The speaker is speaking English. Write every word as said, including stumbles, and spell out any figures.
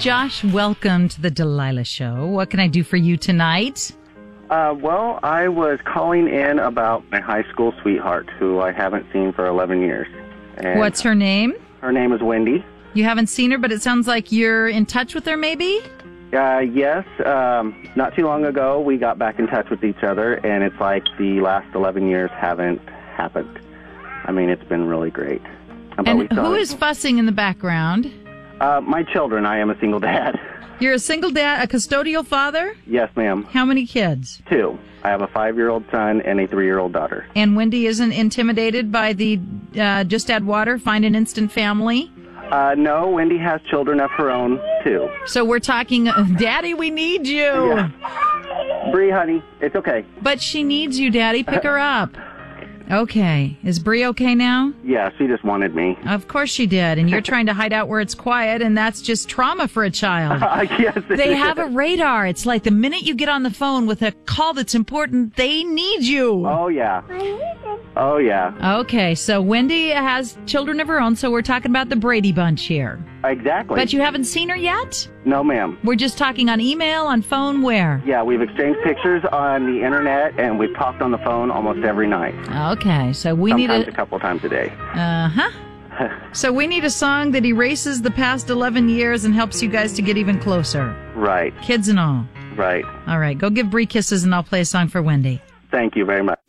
Josh. Welcome to the Delilah Show. What can I do for you tonight? Uh, well, I was calling in about my high school sweetheart, who I haven't seen for eleven years. And What's her name? Her name is Wendy. You haven't seen her, but it sounds like you're in touch with her, maybe? Uh, yes. Um, not too long ago, we got back in touch with each other, and it's like the last eleven years haven't happened. I mean, it's been really great. But And we thought who it- is fussing in the background? Uh, my children. I am a single dad. You're a single dad, a custodial father? Yes, ma'am. How many kids? Two. I have a five-year-old son and a three-year-old daughter. And Wendy isn't intimidated by the uh, just add water, find an instant family? Uh, no, Wendy has children of her own, too. So we're talking, uh, Daddy, we need you. Yeah. Bree, honey, it's okay. But she needs you, Daddy. Pick her up. Okay. Is Bree okay now? Yeah, she just wanted me. Of course she did. And you're trying to hide out where it's quiet, and that's just trauma for a child. Uh, yes, it They is. have a radar. It's like the minute you get on the phone with a call that's important, they need you. Oh, yeah. Oh, yeah. Okay, so Wendy has children of her own, so we're talking about the Brady Bunch here. Exactly. But you haven't seen her yet? No, ma'am. We're just talking on email, on phone, where? Yeah, we've exchanged pictures on the internet, and we've talked on the phone almost every night. Okay, so we Sometimes need a couple times a day. Uh-huh. So we need a song that erases the past eleven years and helps you guys to get even closer. Right, Kids and all. right. All right, go give Bree kisses and I'll play a song for Wendy. Thank you very much.